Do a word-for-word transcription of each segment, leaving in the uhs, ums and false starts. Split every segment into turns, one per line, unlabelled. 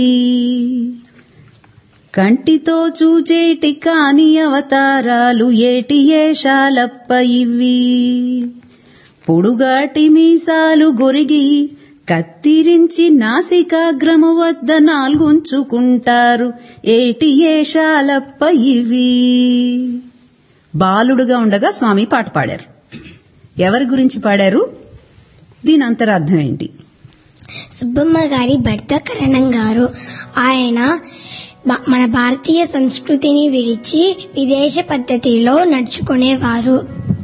కంటితో చూచేటి కాని అవతారాలు ఏటి ఏషాలప్ప ఇవి. పొడుగాటి మీసాలు గొరిగి కత్తిరించి నాసికాగ్రము వద్ద నాలుగుంచుకుంటారు ఏటి ఏషాలప్ప ఇవి. బాలుడుగా ఉండగా స్వామి పాట పాడారు. ఎవరి గురించి పాడారు? దీని అంతరార్థం ఏంటి?
సుబ్బమ్మ గారి భర్త కరణం గారు. ఆయన మన భారతీయ సంస్కృతిని విడిచి విదేశ పద్ధతిలో నడుచుకునేవారు.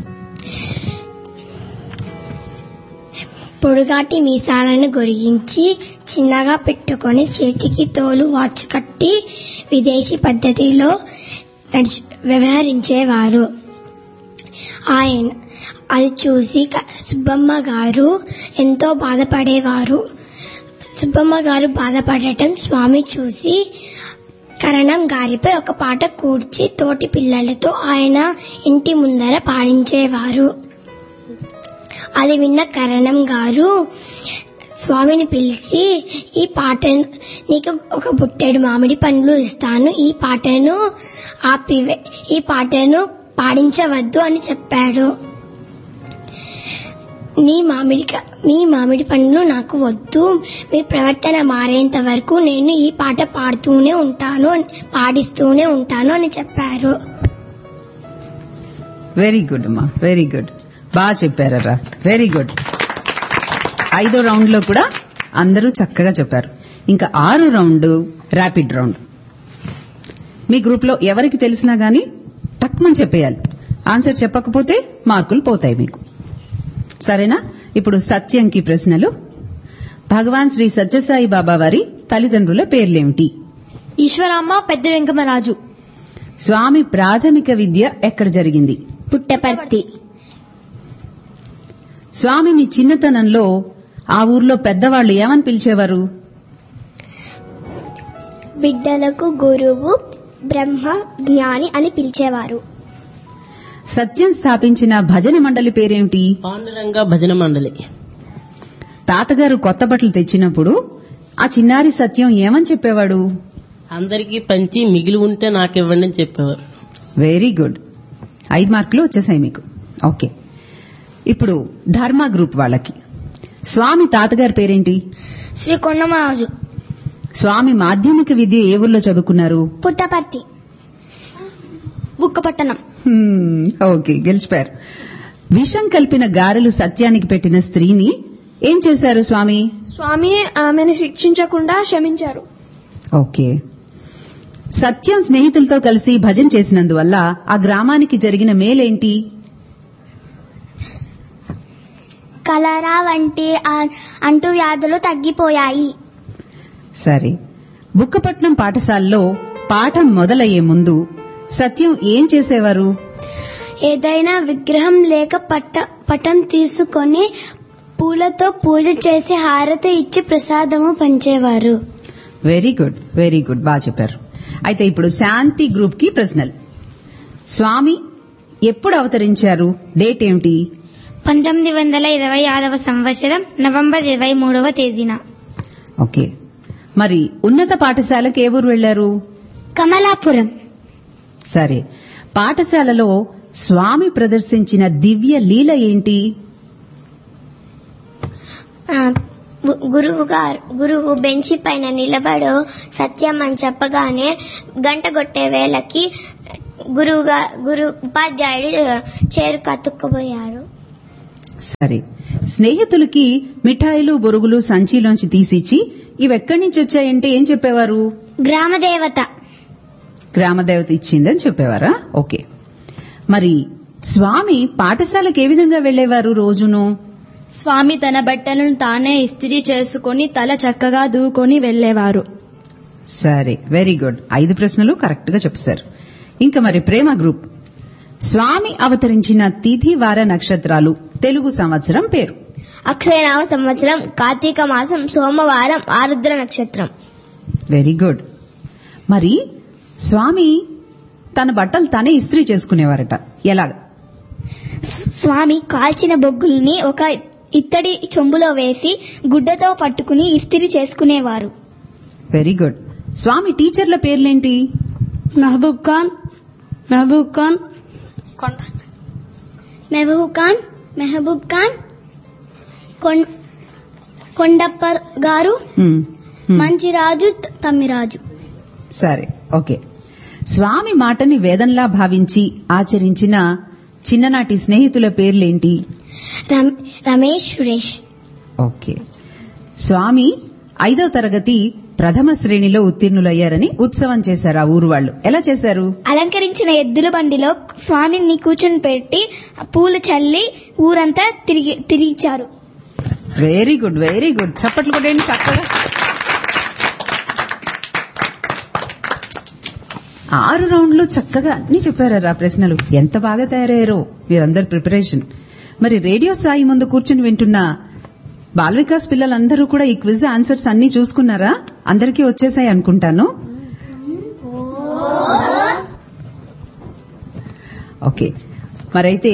పొడుగాటి మీసాలను గొరిగించి చిన్నగా పెట్టుకుని చేతికి తోలు వాచ్ కట్టి విదేశీ పద్ధతిలో వ్యవహరించేవారు. ఆయన అది చూసి సుబ్బమ్మ గారు ఎంతో బాధపడేవారు. సుబ్బమ్మ గారు బాధపడటం స్వామి చూసి కరణం గారిపై ఒక పాట కూర్చి తోటి పిల్లలతో ఆయన ఇంటి ముందర పాడించేవారు. అది విన్న కరణం గారు స్వామిని పిలిచి, ఈ పాటను నీకు ఒక బుట్టెడు మామిడి పండ్లు ఇస్తాను, ఈ పాటను ఆపి ఈ పాటను పాడించవద్దు అని చెప్పాడు. నీ మామిడి మీ మామిడి పండ్లు నాకు వద్దు, మీ ప్రవర్తన మారేంత వరకు నేను ఈ పాట పాడుతూనే ఉంటాను పాడిస్తూనే ఉంటాను అని చెప్పారు.
వెరీ గుడ్ అమ్మా, వెరీ గుడ్, బాగా చెప్పారా, వెరీ గుడ్. ఐదో రౌండ్ లో కూడా అందరూ చక్కగా చెప్పారు. ఇంకా ఆరో రౌండ్ ర్యాపిడ్ రౌండ్. మీ గ్రూప్ లో ఎవరికి తెలిసినా గానీ టక్మని చెప్పేయాలి. ఆన్సర్ చెప్పకపోతే మార్కులు పోతాయి మీకు, సరేనా? ఇప్పుడు సత్యంకి ప్రశ్నలు. భగవాన్ శ్రీ సత్యసాయి బాబా వారి తల్లిదండ్రుల పేర్లేమిటి?
ఈశ్వరమ్మ, పెద్ద వెంకమరాజు.
స్వామి ప్రాథమిక విద్య ఎక్కడ జరిగింది?
పుట్టపర్తి.
స్వామిని చిన్నతనంలో ఆ ఊర్లో పెద్దవాళ్లు ఏమని పిలిచేవారు?
బిడ్డలకు గురువు, బ్రహ్మ, జ్ఞాని అని పిలిచేవారు.
సత్యం స్థాపించిన భజన మండలి పేరేమిటి?
పాండురంగ భజన మండలి.
తాతగారు కొత్త బట్టలు తెచ్చినప్పుడు ఆ చిన్నారి సత్యం ఏమని చెప్పేవాడు?
అందరికీ పంచి మిగిలి ఉంటే నాకివ్వండి అని చెప్పేవారు.
వెరీ గుడ్, ఐదు మార్కులు వచ్చేసాయి మీకు. ఓకే, ఇప్పుడు ధర్మ గ్రూప్ వాళ్ళకి. స్వామి తాతగారి పేరేంటి?
శ్రీ కొండమరాజు.
స్వామి మాధ్యమిక విద్య ఏ ఊర్లో చదువుకున్నారు?
పుట్టపర్తి.
బుక్కపట్టణం.
ఓకే, గెలిచిపోయారు. విషం కలిపిన గారెలు సత్యానికి పెట్టిన స్త్రీని ఏం చేశారు స్వామి?
స్వామి ఆమెను శిక్షించకుండా క్షమించారు.
ఓకే. సత్యం స్నేహితులతో కలిసి భజన చేసినందువల్ల ఆ గ్రామానికి జరిగిన మేలేంటి?
కలరా వంటి అంటువ్యాధులు తగ్గిపోయాయి.
సరే, బుక్కపట్నం పాఠశాలలో పాఠం మొదలయ్యే ముందు సత్యం ఏం చేసేవారు?
ఏదైనా విగ్రహం లేక పట్ట పటం తీసుకొని పూలతో పూజ చేసి హారతి ఇచ్చి ప్రసాదము పంచేవారు.
వెరీ గుడ్, వెరీ గుడ్, బాగా చెప్పారు. అయితే ఇప్పుడు శాంతి గ్రూప్ కి ప్రశ్నలు. స్వామి ఎప్పుడు అవతరించారు? డేట్ ఏమిటి?
పంతొమ్మిది వందల ఇరవై ఆరవ సంవత్సరం నవంబర్ ఇరవై మూడవ తేదీన.
ఓకే, మరి ఉన్నత పాఠశాలకు ఏ ఊరు వెళ్లారు?
కమలాపురం.
సరే, పాఠశాలలో స్వామి ప్రదర్శించిన దివ్య లీల ఏంటి?
గురువు గారు గురువు బెంచి పైన నిలబడు సత్యం అని చెప్పగానే గంట కొట్టే వేళకి గురువు గురు ఉపాధ్యాయుడు చేరు కతుక్కుపోయారు.
సరే, స్నేహితులకి మిఠాయిలు బొరుగులు సంచిలోంచి తీసిచ్చి ఇవెక్కడి నుంచి వచ్చాయంటే ఏం చెప్పేవారు?
గ్రామదేవత.
గ్రామదేవత ఇచ్చిందని చెప్పేవారా? ఓకే. మరి స్వామి పాఠశాలకు ఏ విధంగా వెళ్లేవారు రోజును?
స్వామి తన బట్టలను తానే ఇస్త్రీ చేసుకుని తల చక్కగా దూకొని వెళ్లేవారు.
సరే, వెరీ గుడ్, ఐదు ప్రశ్నలు కరెక్ట్ గా చెప్పారు. ఇంకా మరి ప్రేమ గ్రూప్. స్వామి అవతరించిన తిథి వార నక్షత్రాలు తెలుగు సంవత్సరం పేరు?
అక్షయనామ సంవత్సరం, కార్తీక మాసం, సోమవారం, ఆరుద్ర నక్షత్రం.
Very good. మరి స్వామి తన బట్టలు తానే ఇస్త్రీ చేసుకునేవారట, ఎలాగా?
స్వామి కాల్చిన బొగ్గుల్ని ఒక ఇత్తడి చెంబులో వేసి గుడ్డతో పట్టుకుని ఇస్త్రీ చేసుకునేవారు.
Very good. స్వామి టీచర్ల పేర్లేంటి?
మెహబూబ్ ఖాన్, మెహబూబ్ ఖాన్,
మెహబూబ్ ఖాన్, మెహబూబ్ ఖాన్, కొం- కొండప్ప గారు,
హ్మ్, హ్మ్.
మంచిరాజు, తమ్మిరాజు.
సరే, ఓకే. స్వామి మాటని వేదంలా భావించి ఆచరించిన చిన్ననాటి స్నేహితుల పేర్లేంటి?
రమ్- రమేష్, సురేష్.
ఓకే. స్వామి ఐదో తరగతి ప్రథమ శ్రేణిలో ఉత్తీర్ణులయ్యారని ఉత్సవం చేశారు ఆ ఊరు వాళ్ళు. ఎలా చేశారు?
అలంకరించిన ఎద్దుల బండిలో స్వామిని కూర్చొని పెట్టి పూలు చల్లి ఊరంతా తిరిగి తిరిగిచ్చారు.
Very good, very good. చప్పట్లు కొట్టండి చక్కగా. ఆరు రౌండ్లు చక్కగా అన్ని చెప్పారా ప్రశ్నలు. ఎంత బాగా తయారయ్యారో మీరందరు ప్రిపరేషన్. మరి రేడియో సాయి ముందు కూర్చుని వింటున్న బాల్ వికాస్ పిల్లలందరూ కూడా ఈ క్విజ్ ఆన్సర్స్ అన్ని చూసుకున్నారా? అందరికీ వచ్చేసాయి అనుకుంటాను. ఓకే, మరైతే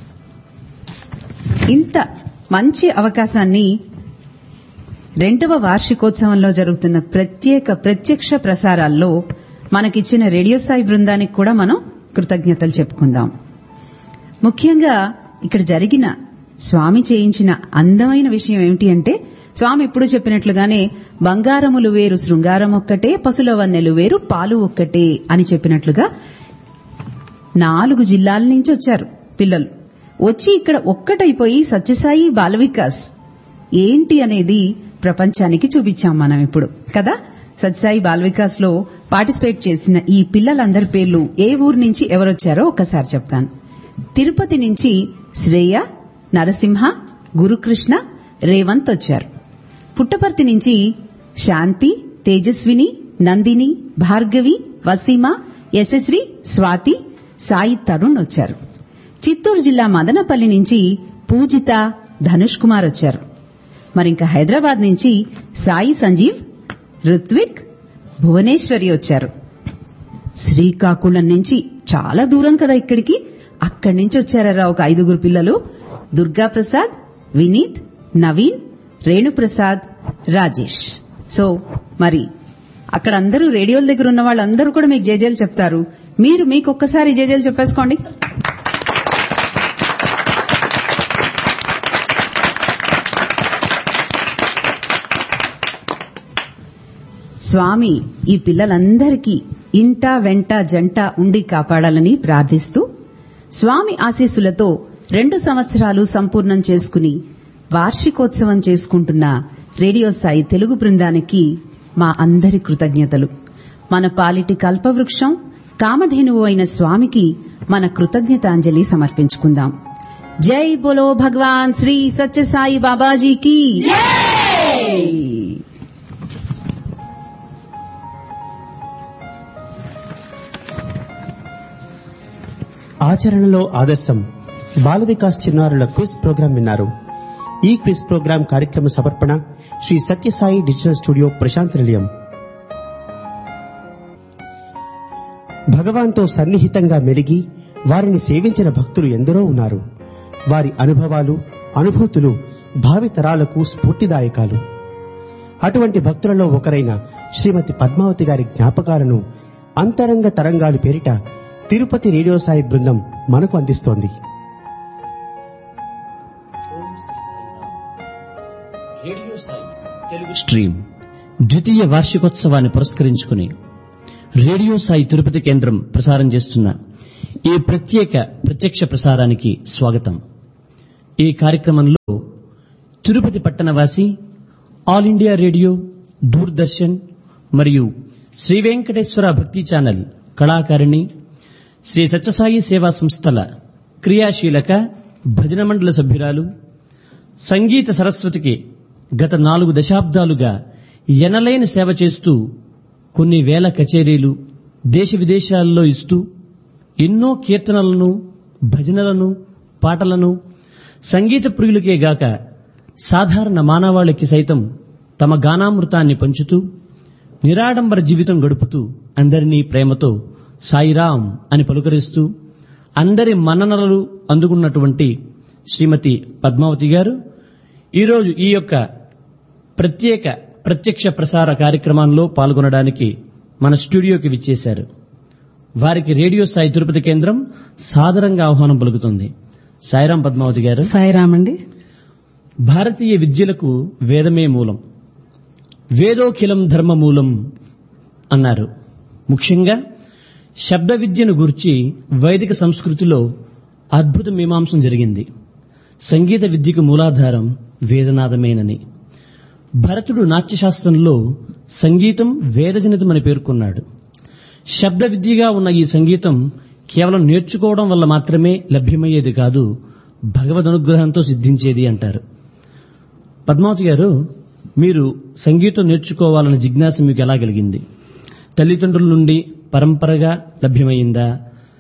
ఇంత మంచి అవకాశాన్ని రెండవ వార్షికోత్సవంలో జరుగుతున్న ప్రత్యేక ప్రత్యక్ష ప్రసారాల్లో మనకిచ్చిన రేడియో సాయి బృందానికి కూడా మనం కృతజ్ఞతలు చెప్పుకుందాం. ముఖ్యంగా ఇక్కడ జరిగిన స్వామి చేయించిన అందమైన విషయం ఏమిటి అంటే, స్వామి ఎప్పుడు చెప్పినట్లుగానే బంగారములు వేరు శృంగారం ఒక్కటే, పసుల వన్నెలు వేరు పాలు ఒక్కటే అని చెప్పినట్లుగా నాలుగు జిల్లాల నుంచి వచ్చారు పిల్లలు. వచ్చి ఇక్కడ ఒక్కటైపోయి సత్యసాయి బాల వికాస్ ఏంటి అనేది ప్రపంచానికి చూపించాం మనం ఇప్పుడు కదా. సత్యసాయి బాల వికాస్ లో పార్టిసిపేట్ చేసిన ఈ పిల్లలందరి పేర్లు ఏ ఊరు నుంచి ఎవరొచ్చారో ఒక్కసారి చెప్తాను. తిరుపతి నుంచి శ్రేయ, నరసింహ, గురుకృష్ణ, రేవంత్ వచ్చారు. పుట్టపర్తి నుంచి శాంతి, తేజస్విని, నందిని, భార్గవి, వసీమ, యశశ్రీ, స్వాతి, సాయి తరుణ్ వచ్చారు. చిత్తూరు జిల్లా మదనపల్లి నుంచి పూజిత, ధనుష్ కుమార్ వచ్చారు. మరింక హైదరాబాద్ నుంచి సాయి సంజీవ్, రుత్విక్, భువనేశ్వరి వచ్చారు. శ్రీకాకుళం నుంచి చాలా దూరం కదా ఇక్కడికి, అక్కడి నుంచి వచ్చారా ఒక ఐదుగురు పిల్లలు. దుర్గా ప్రసాద్, వినీత్, నవీన్, రేణుప్రసాద్, రాజేష్. సో మరి అక్కడ అందరూ రేడియోల దగ్గర ఉన్న వాళ్ళందరూ కూడా మీకు జేజేలు చెప్తారు. మీరు మీకు ఒక్కసారి జేజేలు చెప్పేసుకోండి. స్వామి ఈ పిల్లలందరికీ ఇంటా వెంట జంట ఉండి కాపాడాలని ప్రార్థిస్తూ, స్వామి ఆశీస్సులతో రెండు సంవత్సరాలు సంపూర్ణం చేసుకుని వార్షికోత్సవం చేసుకుంటున్న రేడియో సాయి తెలుగు బృందానికి మా అందరి కృతజ్ఞతలు. మన పాలిటి కల్పవృక్షం కామధేనువు అయిన స్వామికి మన కృతజ్ఞతాంజలి సమర్పించుకుందాం. జై బోలో భగవాన్ శ్రీ సత్యసాయి బాబాజీకి జై.
ఆచరణలో ఆదర్శం బాల వికాస్ చిన్నారుల క్విజ్ ప్రోగ్రాం విన్నారు. ఈ క్విజ్ ప్రోగ్రాం కార్యక్రమ సమర్పణ శ్రీ సత్యసాయి డిజిటల్ స్టూడియో ప్రశాంత్ నిలయం. భగవాన్తో సన్నిహితంగా మెలిగి వారిని సేవించిన భక్తులు ఎందరో ఉన్నారు. వారి అనుభవాలు, అనుభూతులు భావి తరాలకు స్ఫూర్తిదాయకాలు. అటువంటి భక్తులలో ఒకరైన శ్రీమతి పద్మావతి గారి జ్ఞాపకాలను అంతరంగ తరంగాలు పేరిట తిరుపతి రేడియో సాయి బృందం మనకు అందిస్తోంది.
స్ట్రీమ్ ద్వితీయ వార్షికోత్సవాన్ని పురస్కరించుకుని రేడియో సాయి తిరుపతి కేంద్రం ప్రసారం చేస్తున్న ఈ ప్రత్యేక ప్రత్యక్ష ప్రసారానికి స్వాగతం. ఈ కార్యక్రమంలో Tirupati పట్టణవాసి, all India radio, Doordarshan మరియు శ్రీ వెంకటేశ్వర భక్తి ఛానల్ కళాకారిణి, శ్రీ సత్యసాయి సేవా సంస్థల క్రియాశీలక భజన మండల సభ్యురాలు, సంగీత సరస్వతికి గత నాలుగు దశాబ్దాలుగా ఎనలేని సేవ చేస్తూ కొన్ని వేల కచేరీలు దేశ విదేశాల్లో ఇస్తూ ఎన్నో కీర్తనలను, భజనలను, పాటలను సంగీత ప్రియులకే గాక సాధారణ మానవాళికి సైతం తమ గానామృతాన్ని పంచుతూ నిరాడంబర జీవితం గడుపుతూ అందరినీ ప్రేమతో సాయిరాం అని పలుకరిస్తూ అందరి మన్ననలు అందుకున్నటువంటి శ్రీమతి పద్మావతి గారు ఈరోజు ఈ యొక్క ప్రత్యేక ప్రత్యక్ష ప్రసార కార్యక్రమంలో పాల్గొనడానికి మన స్టూడియోకి విచ్చేశారు. వారికి రేడియో సాయి తిరుపతి కేంద్రం సాదరంగా ఆహ్వానం పలుకుతుంది. సాయిరాం పద్మావతి గారు.
సాయిరామండి.
భారతీయ విద్యలకు వేదమే మూలం, వేదోఖిలం ధర్మ మూలం అన్నారు. ముఖ్యంగా శబ్ద విద్యను గూర్చి వైదిక సంస్కృతిలో అద్భుత మీమాంసం జరిగింది. సంగీత విద్యకు మూలాధారం వేదనాదమేనని. భరతుడు నాట్యశాస్త్రంలో సంగీతం వేదజనితమని పేర్కొన్నాడు. శబ్ద విద్యగా ఉన్న ఈ సంగీతం కేవలం నేర్చుకోవడం వల్ల మాత్రమే లభ్యమయ్యేది కాదు, భగవద్ అనుగ్రహంతో సిద్ధించేది అంటారు. పద్మావతి గారు, మీరు సంగీతం నేర్చుకోవాలన్న జిజ్ఞాస మీకు ఎలా కలిగింది? తల్లిదండ్రుల నుండి పరంపరగా లభ్యమైందా,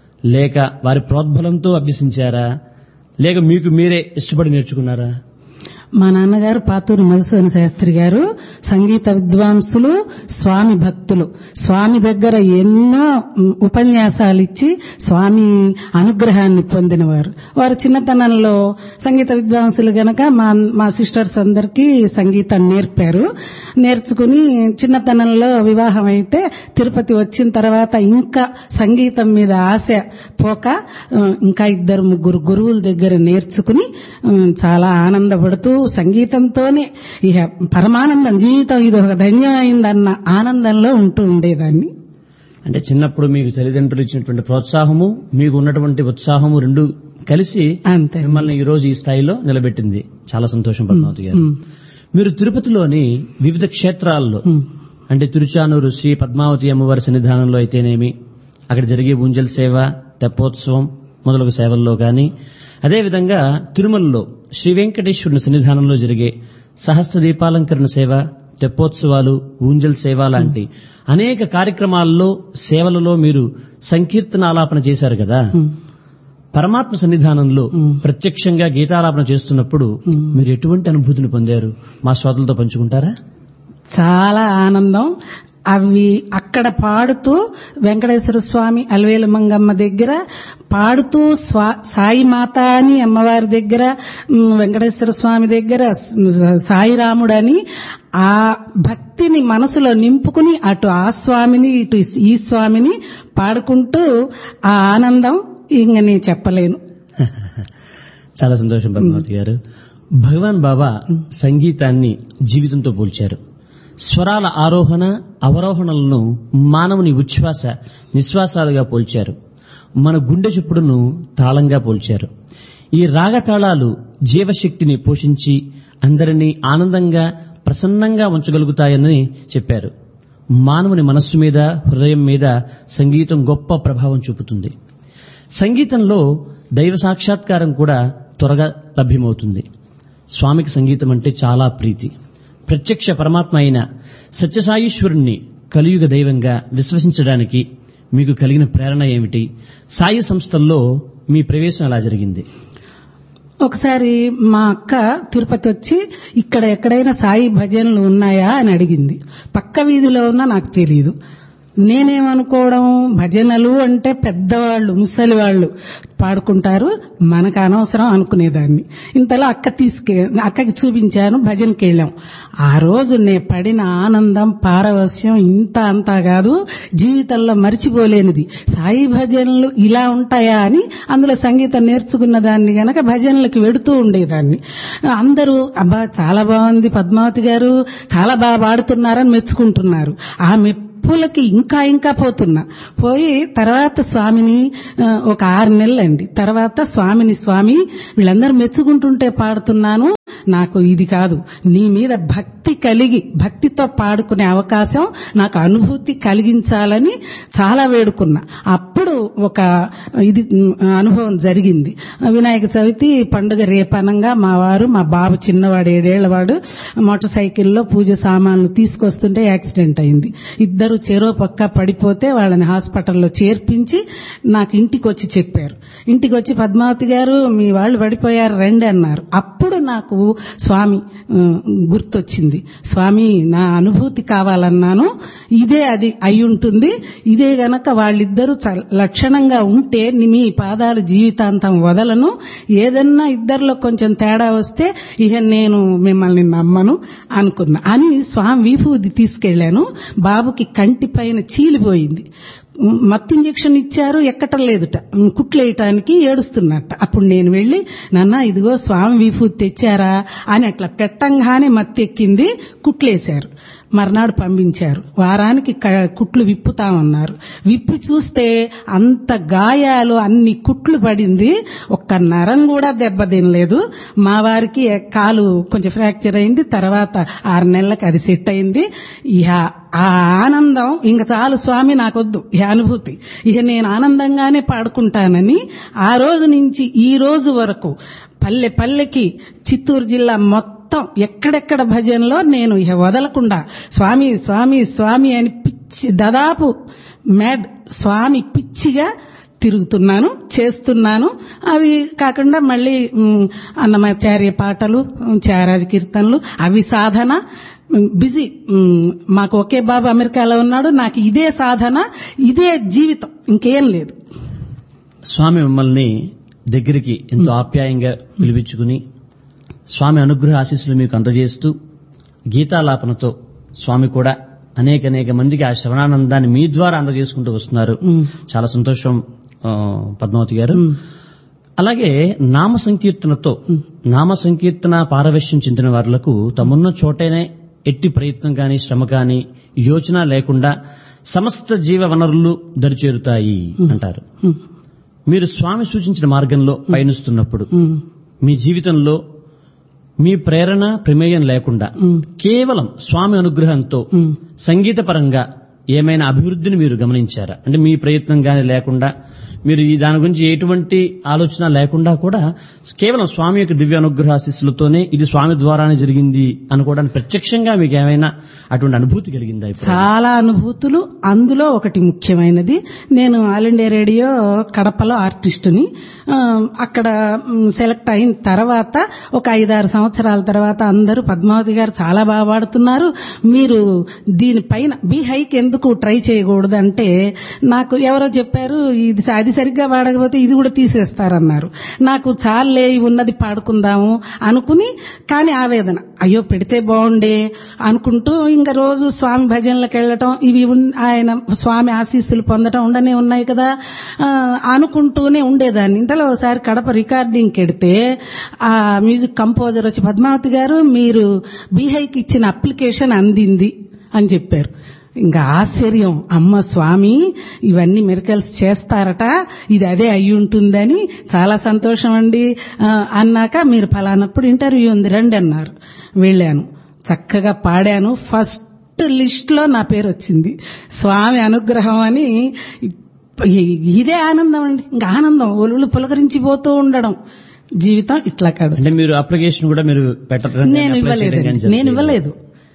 లేక వారి ప్రోద్బలంతో అభ్యసించారా, లేక మీకు మీరే ఇష్టపడి నేర్చుకున్నారా?
మా నాన్నగారు పాతూరు మధుసూదన శాస్త్రి గారు సంగీత విద్వాంసులు, స్వామి భక్తులు. స్వామి దగ్గర ఎన్నో ఉపన్యాసాలు ఇచ్చి స్వామి అనుగ్రహాన్ని పొందినవారు. వారు చిన్నతనంలో సంగీత విద్వాంసులు గనక మా మా సిస్టర్స్ అందరికీ సంగీతం నేర్పారు. నేర్చుకుని చిన్నతనంలో వివాహం అయితే తిరుపతి వచ్చిన తర్వాత ఇంకా సంగీతం మీద ఆశ పోక ఇంకా ఇద్దరు ముగ్గురు గురువుల దగ్గర నేర్చుకుని చాలా ఆనందపడుతూ సంగీతంతోనే ఇక పరమానందం, జీవితం ఇది ఒక ధన్యమైందన్న ఆనందంలో ఉంటూ ఉండేదాన్ని.
అంటే చిన్నప్పుడు మీకు తల్లిదండ్రులు ఇచ్చినటువంటి ప్రోత్సాహము, మీకు ఉన్నటువంటి ఉత్సాహము రెండు కలిసి
అంతే
మిమ్మల్ని ఈ రోజు ఈ స్థాయిలో నిలబెట్టింది. చాలా సంతోషం పద్మావతి గారు. మీరు తిరుపతిలోని వివిధ క్షేత్రాల్లో అంటే తిరుచానూరు శ్రీ పద్మావతి అమ్మవారి సన్నిధానంలో అయితేనేమి, అక్కడ జరిగే ఊంజల్ సేవ, తెప్పోత్సవం మొదలగు సేవల్లో గాని, అదేవిధంగా తిరుమలలో శ్రీ వెంకటేశ్వరుని సన్నిధానంలో జరిగే సహస్ర దీపాలంకరణ సేవ, తెప్పోత్సవాలు, ఊంజల్ సేవ లాంటి అనేక కార్యక్రమాల్లో సేవలలో మీరు సంకీర్తనాలాపన చేశారు కదా. పరమాత్మ సన్నిధానంలో ప్రత్యక్షంగా గీతాలాపన చేస్తున్నప్పుడు మీరు ఎటువంటి అనుభూతిని పొందారు? మా శ్రోతలతో పంచుకుంటారా?
చాలా ఆనందం. అవి అక్కడ పాడుతూ వెంకటేశ్వర స్వామి అలవేలు మంగమ్మ దగ్గర పాడుతూ సాయి మాత అని అమ్మవారి దగ్గర, వెంకటేశ్వర స్వామి దగ్గర సాయిరాముడని ఆ భక్తిని మనసులో నింపుకుని అటు ఆ స్వామిని ఇటు ఈ స్వామిని పాడుకుంటూ ఆ ఆనందం ఇంక నేను చెప్పలేను.
చాలా సంతోషం పద్మావతి గారు. భగవాన్ బాబా సంగీతాన్ని జీవితంతో పోల్చారు. స్వరాల ఆరోహణ అవరోహణలను మానవుని ఉచ్ఛ్వాస నిశ్వాసాలుగా పోల్చారు. మన గుండె చప్పుడును తాళంగా పోల్చారు. ఈ రాగతాళాలు జీవశక్తిని పోషించి అందరినీ ఆనందంగా ప్రసన్నంగా ఉంచగలుగుతాయని చెప్పారు. మానవుని మనస్సు మీద, హృదయం మీద సంగీతం గొప్ప ప్రభావం చూపుతుంది. సంగీతంలో దైవ సాక్షాత్కారం కూడా త్వరగా లభ్యమవుతుంది. స్వామికి సంగీతం అంటే చాలా ప్రీతి. ప్రత్యక్ష పరమాత్మ అయిన సత్యసాయీశ్వరుణ్ణి కలియుగ దైవంగా విశ్వసించడానికి మీకు కలిగిన ప్రేరణ ఏమిటి? సాయి సంస్థల్లో మీ ప్రవేశం ఎలా జరిగింది?
ఒకసారి మా అక్క తిరుపతి వచ్చి ఇక్కడ ఎక్కడైనా సాయి భజనలు ఉన్నాయా అని అడిగింది. పక్క వీధిలో ఉన్నా నాకు తెలియదు. నేనేమనుకోవడం, భజనలు అంటే పెద్దవాళ్లు ముసలి వాళ్ళు పాడుకుంటారు, మనకు అనవసరం అనుకునేదాన్ని. ఇంతలో అక్క తీసుకె అక్కకి చూపించాను, భజనకి వెళ్ళాం. ఆ రోజు నే పడిన ఆనందం, పారవస్యం ఇంత అంతా కాదు, జీవితంలో మరిచిపోలేనిది. సాయి భజనలు ఇలా ఉంటాయా అని అందులో సంగీతం నేర్చుకున్న దాన్ని గనక భజనలకు వెడుతూ ఉండేదాన్ని. అందరూ అబ్బా చాలా బాగుంది పద్మావతి గారు, చాలా బాగా పాడుతున్నారని మెచ్చుకుంటున్నారు. ఆ మెప్పులకి ఇంకా ఇంకా పోతున్నా. పోయి తర్వాత స్వామిని ఒక ఆరు నెలలండి తర్వాత స్వామిని స్వామి వీళ్ళందరూ మెచ్చుకుంటుంటే పాడుతున్నాను, నాకు ఇది కాదు, నీ మీద భక్తి కలిగి భక్తితో పాడుకునే అవకాశం నాకు అనుభూతి కలిగించాలని చాలా వేడుకున్నా. అప్పుడు ఒక ఇది అనుభవం జరిగింది. వినాయక చవితి పండుగ రేపనంగా మా వారు, మా బాబు చిన్నవాడు ఏడేళ్లవాడు మోటార్ సైకిల్లో పూజ సామాన్లు తీసుకొస్తుంటే యాక్సిడెంట్ అయింది. ఇద్దరు చెరో పక్క పడిపోతే వాళ్ళని హాస్పిటల్లో చేర్పించి నాకు ఇంటికి వచ్చి చెప్పారు. ఇంటికి వచ్చి పద్మావతి గారు మీ వాళ్ళు పడిపోయారు రండి అన్నారు. అప్పుడు నాకు స్వామి గుర్తొచ్చింది. స్వామి నా అనుభూతి కావాలన్నాను. ఇదే అది అయి ఉంటుంది. ఇదే గనక వాళ్ళిద్దరూ లక్షణంగా ఉంటే మీ పాదాలు జీవితాంతం వదలను. ఏదన్నా ఇద్దరిలో కొంచెం తేడా వస్తే ఇక నేను మిమ్మల్ని నమ్మను అనుకున్నా అని స్వామి విభూది తీసుకెళ్లాను. బాబుకి కంటి పైన చీలిపోయింది. మత్తు ఇంజెక్షన్ ఇచ్చారు, ఎక్కటం లేదుట, కుట్లేయటానికి ఏడుస్తున్నట్ట. అప్పుడు నేను వెళ్లి నాన్న ఇదిగో స్వామి విభూతి తెచ్చారా అని అట్లా పెట్టంగానే మత్తు ఎక్కింది, కుట్లేశారు. మర్నాడు పంపించారు. వారానికి కుట్లు విప్పుతామన్నారు. విప్పి చూస్తే అంత గాయాలు, అన్ని కుట్లు పడింది, ఒక్క నరం కూడా దెబ్బతినలేదు. మా వారికి కాలు కొంచెం ఫ్రాక్చర్ అయింది. తర్వాత ఆరు నెలలకు అది సెట్ అయింది. ఇక ఆ ఆనందం ఇంక చాలు స్వామి, నాకొద్దు ఈ అనుభూతి, ఇక నేను ఆనందంగానే పాడుకుంటానని ఆ రోజు నుంచి ఈ రోజు వరకు పల్లె పల్లెకి చిత్తూరు జిల్లా మొత్తం ఎక్కడెక్కడ భజనలో నేను ఇక వదలకుండా స్వామి స్వామి స్వామి అని పిచ్చి దాదాపు మ్యాడ్ స్వామి పిచ్చిగా తిరుగుతున్నాను, చేస్తున్నాను. అవి కాకుండా మళ్ళీ అన్నమాచార్య పాటలు, త్యాగరాజ కీర్తనలు, అవి సాధన. బిజీ. మాకు ఒకే బాబు అమెరికాలో ఉన్నాడు, నాకు ఇదే సాధన, ఇదే జీవితం, ఇంకేం లేదు.
స్వామి మిమ్మల్ని దగ్గరికి ఎంతో ఆప్యాయంగా పిలిపించుకుని స్వామి అనుగ్రహ ఆశీస్సులు మీకు అందజేస్తూ గీతాలాపనతో స్వామి కూడా అనేక అనేక మందికి ఆ శ్రవణానందాన్ని మీ ద్వారా అందజేసుకుంటూ వస్తున్నారు. చాలా సంతోషం పద్మావతి గారు. అలాగే నామ సంకీర్తనతో, నామ సంకీర్తన పారవశ్యం చెందిన వారులకు తమన్న చోటనే ఎట్టి ప్రయత్నం కాని, శ్రమ కాని, యోచన లేకుండా సమస్త జీవ వనరులు దరిచేరుతాయి అంటారు. మీరు స్వామి సూచించిన మార్గంలో పయనిస్తున్నప్పుడు మీ జీవితంలో మీ ప్రేరణ ప్రమేయం లేకుండా కేవలం స్వామి అనుగ్రహంతో సంగీతపరంగా ఏమైనా అభివృద్ధిని మీరు గమనించారా? అంటే మీ ప్రయత్నం గాని లేకుండా, మీరు ఈ దాని గురించి ఎటువంటి ఆలోచన లేకుండా కూడా కేవలం స్వామి యొక్క దివ్య అనుగ్రహ ఆశీస్సులతోనే ఇది స్వామి ద్వారానే జరిగింది అనుకోవడానికి ప్రత్యక్షంగా మీకు ఏమైనా అటువంటి అనుభూతి కలిగిందా?
చాలా అనుభూతులు. అందులో ఒకటి ముఖ్యమైనది, నేను ఆల్ ఇండియా రేడియో కడపలో ఆర్టిస్టుని. అక్కడ సెలెక్ట్ అయిన తర్వాత ఒక ఐదారు సంవత్సరాల తర్వాత అందరూ పద్మావతి గారు చాలా బాగా పాడుతున్నారు, మీరు దీనిపైన బీ హైక్ ఎందుకు ట్రై చేయకూడదు అంటే, నాకు ఎవరో చెప్పారు ఇది అది సరిగ్గా పాడకపోతే ఇది కూడా తీసేస్తారన్నారు. నాకు చాలే ఉన్నది పాడుకుందాము అనుకుని, కానీ ఆవేదన, అయ్యో పెడితే బాగుండే అనుకుంటూ ఇంకా రోజు స్వామి భజనలకు వెళ్ళటం, ఇవి ఆయన స్వామి ఆశీస్సులు పొందటం ఉండనే ఉన్నాయి కదా అనుకుంటూనే ఉండేదాన్ని. ఇంతలో ఒకసారి కడప రికార్డింగ్కి వెడితే ఆ మ్యూజిక్ కంపోజర్ వచ్చి, పద్మావతి గారు మీరు బీహైకి ఇచ్చిన అప్లికేషన్ అందింది అని చెప్పారు. ఇంకా ఆశ్చర్యం, అమ్మ స్వామి ఇవన్నీ మిరకల్స్ చేస్తారట, ఇది అదే అయి ఉంటుందని. చాలా సంతోషం అండి అన్నాక, మీరు ఫలానప్పుడు ఇంటర్వ్యూ ఉంది రండి అన్నారు. వెళ్ళాను, చక్కగా పాడాను. ఫస్ట్ లిస్ట్ లో నా పేరు వచ్చింది. స్వామి అనుగ్రహం అని. ఇదే ఆనందం అండి, ఇంకా ఆనందం ఒళ్ళు పులకరించిపోతూ ఉండడం. జీవితం ఇట్లా కాదు.
అంటే మీరు అప్లికేషన్ కూడా మీరు పెట్టడం?
నేను ఇవ్వలేదు, నేను ఇవ్వలేదు.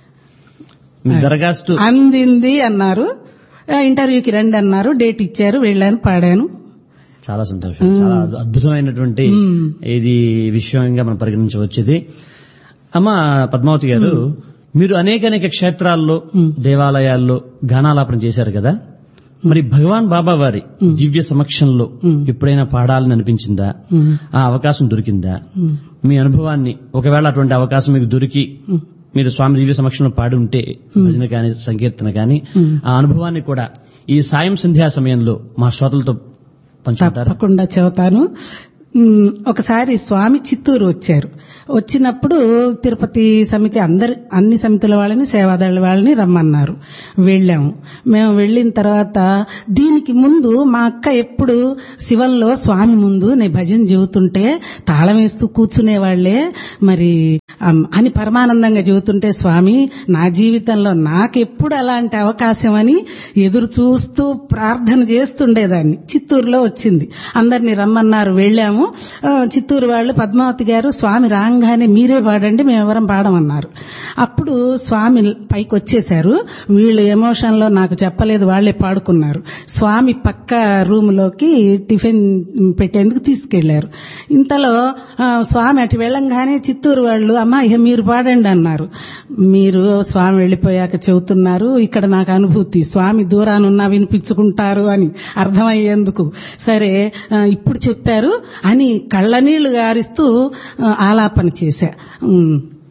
దరఖాస్తు
అందింది అన్నారు, ఇంటర్వ్యూకి రండి అన్నారు, డేట్ ఇచ్చారు, వెళ్ళాను, పాడాను.
చాలా సంతోషం. చాలా అద్భుతమైనటువంటి ఇది విషయంగా మనం పరిగణించవచ్చేది. అమ్మ పద్మావతి గారు, మీరు అనేక అనేక క్షేత్రాల్లో, దేవాలయాల్లో గానాలాపన చేశారు కదా, మరి భగవాన్ బాబా వారి దివ్య సమక్షంలో ఎప్పుడైనా పాడాలని అనిపించిందా? ఆ అవకాశం దొరికిందా? మీ అనుభవాన్ని, ఒకవేళ అటువంటి అవకాశం మీకు దొరికి మీరు స్వామి దివ్య సమక్షంలో పాడి ఉంటే, భజన కాని, సంకీర్తన కాని, ఆ అనుభవాన్ని కూడా ఈ సాయం సంధ్యా సమయంలో మా శ్రోతలతో పంచుకుంటారు?
తప్పకుండా చెబుతాను. ఒకసారి స్వామి చిత్తూరు వచ్చారు. వచ్చినప్పుడు తిరుపతి సమితి అందరి అన్ని సమితుల వాళ్ళని, సేవాదళ వాళ్ళని రమ్మన్నారు. వెళ్ళాము. మేము వెళ్ళిన తర్వాత దీనికి ముందు మా అక్క ఎప్పుడు శివంలో స్వామి ముందు నేను భజన చెబుతుంటే తాళం వేస్తూ కూర్చునేవాళ్లే మరి అని పరమానందంగా చెబుతుంటే, స్వామి నా జీవితంలో నాకెప్పుడు అలాంటి అవకాశం అని ఎదురు చూస్తూ ప్రార్థన చేస్తుండేదాన్ని. చిత్తూరులో వచ్చింది, అందరినీ రమ్మన్నారు, వెళ్ళాము. పాడాము. ఆ, చిత్తూరు వాళ్ళు పద్మావతి గారు స్వామి రాగానే మీరే పాడండి మేమెవరం పాడమన్నారు. అప్పుడు స్వామి పైకి వచ్చేశారు. వీళ్ళు ఎమోషన్ లో నాకు చెప్పలేదు, వాళ్లే పాడుకున్నారు. స్వామి పక్క రూమ్ లోకి టిఫిన్ పెట్టేందుకు తీసుకెళ్లారు. ఇంతలో ఆ, స్వామి అటు వెళ్ళంగానే చిత్తూరు వాళ్ళు అమ్మా ఇక మీరు పాడండి అన్నారు. మీరు స్వామి వెళ్లిపోయాక చెబుతున్నారు, ఇక్కడ నాకు అనుభూతి స్వామి దూరానున్నా వినిపించుకుంటారు అని అర్థమయ్యేందుకు. సరే ఆ, ఇప్పుడు చెప్పారు అని కళ్ళనీళ్లు గారిస్తూ ఆ, ఆలాపన చేశా. ఉమ్,